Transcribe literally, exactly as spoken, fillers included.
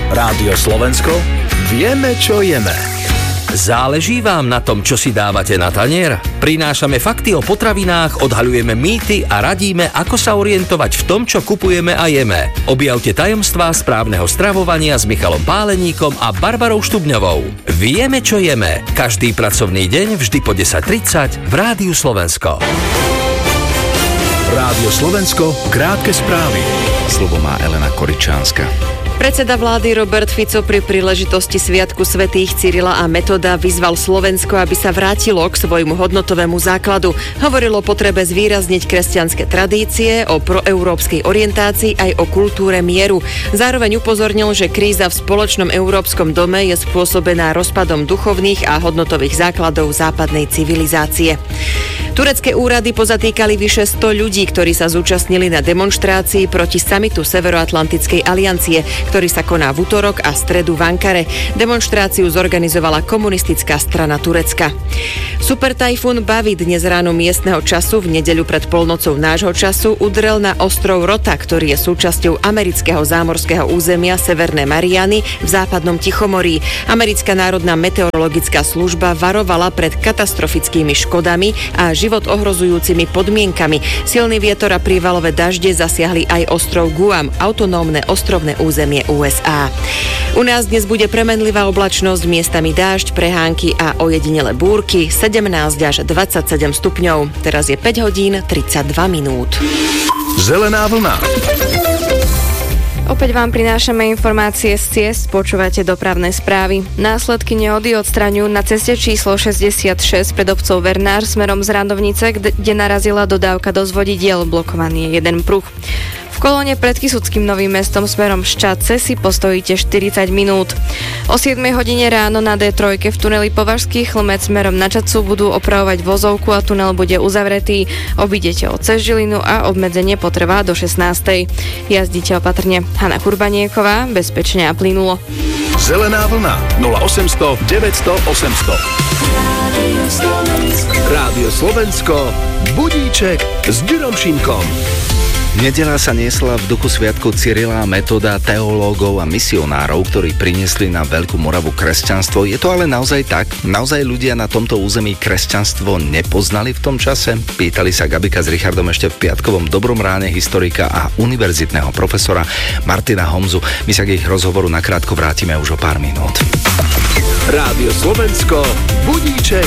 Rádio Slovensko, vieme, čo jeme. Záleží vám na tom, čo si dávate na tanier? Prinášame fakty o potravinách, odhaľujeme mýty a radíme, ako sa orientovať v tom, čo kupujeme a jeme. Objavte tajomstvá správneho stravovania s Michalom Páleníkom a Barbarou Štubňovou. Vieme, čo jeme. Každý pracovný deň vždy po desať tridsať v Rádiu Slovensko. Rádio Slovensko, krátke správy. Slovo má Elena Koričánska. Predseda vlády Robert Fico pri príležitosti Sviatku svätých Cyrila a Metoda vyzval Slovensko, aby sa vrátilo k svojmu hodnotovému základu. Hovoril o potrebe zvýrazniť kresťanské tradície, o proeurópskej orientácii aj o kultúre mieru. Zároveň upozornil, že kríza v spoločnom európskom dome je spôsobená rozpadom duchovných a hodnotových základov západnej civilizácie. Turecké úrady pozatýkali vyše sto ľudí, ktorí sa zúčastnili na demonštrácii proti samitu Severoatlantickej aliancie, ktorý sa koná v utorok a stredu v Ankare. Demonštráciu zorganizovala komunistická strana Turecka. Supertajfún Bavi dnes ráno miestneho času v nedeľu pred polnocou nášho času udrel na ostrov Rota, ktorý je súčasťou amerického zámorského územia Severné Mariany v západnom Tichomorí. Americká národná meteorologická služba varovala pred katastrofickými škodami a život ohrozujúcimi podmienkami. Silný vietor a prívalové dažde zasiahli aj ostrov Guam, autonómne ostrovné územie ú es á. U nás dnes bude premenlivá oblačnosť, miestami dážď, prehánky a ojedinele búrky, sedemnásť až dvadsaťsedem stupňov. Teraz je päť hodín tridsaťdva minút. Zelená vlna. Opäť vám prinášame informácie z ciest, počúvate dopravné správy. Následky nehody odstraňujú na ceste číslo šesťdesiatšesť pred obcov Vernár smerom z Radovnice, kde narazila dodávka do zvodidiel, blokovaný je jeden pruh. V kolóne pred Kysuckým Novým Mestom smerom Ščadce si postojíte štyridsať minút. O siedmej hodine ráno na dé tri v tuneli Považský Chlmec smerom na Čadcu budú opravovať vozovku a tunel bude uzavretý. Obídete od cez Žilinu a obmedzenie potrvá do šestnástej. Jazdite opatrne. Hana Kurbanieková, bezpečne a plynulo. Zelená vlna nula osemsto deväťsto osemsto. Rádio Slovensko, budíček s Ďurom Šimkom. Nedeľa sa niesla v duchu sviatku Cyrila a Metoda, teológov a misionárov, ktorí priniesli na Veľkú Moravu kresťanstvo. Je to ale naozaj tak? Naozaj ľudia na tomto území kresťanstvo nepoznali v tom čase? Pýtali sa Gabika s Richardom ešte v piatkovom Dobrom ráne historika a univerzitného profesora Martina Homzu. My sa k ich rozhovoru nakrátko vrátime už o pár minút. Rádio Slovensko, budíček